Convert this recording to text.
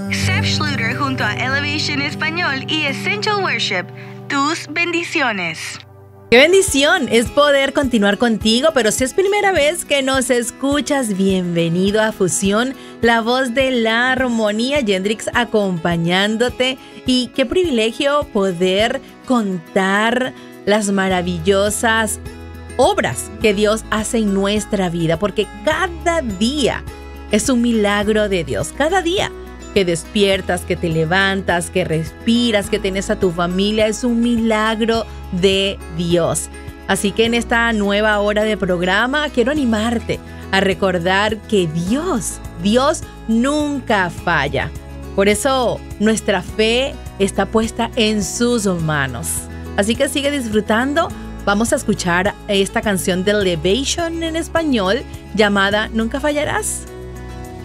Seth Schluter junto a Elevation Español y Essential Worship. Tus bendiciones. ¡Qué bendición! Es poder continuar contigo, pero si es primera vez que nos escuchas, bienvenido a Fusión, la voz de la armonía, Yendrix acompañándote. Y qué privilegio poder contar las maravillosas obras que Dios hace en nuestra vida, porque cada día es un milagro de Dios. Cada día que despiertas, que te levantas, que respiras, que tienes a tu familia, es un milagro de Dios. Así que en esta nueva hora de programa quiero animarte a recordar que Dios nunca falla. Por eso nuestra fe está puesta en sus manos. Así que sigue disfrutando. Vamos a escuchar esta canción de Elevation en español llamada Nunca Fallarás.